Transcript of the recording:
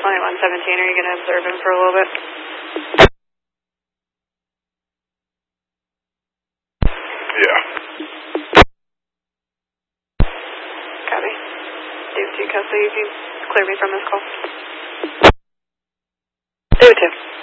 2117, are you going to observe him for a little bit? Yeah. Copy. Dave 2 custody, you can clear me from this call. Dave 2.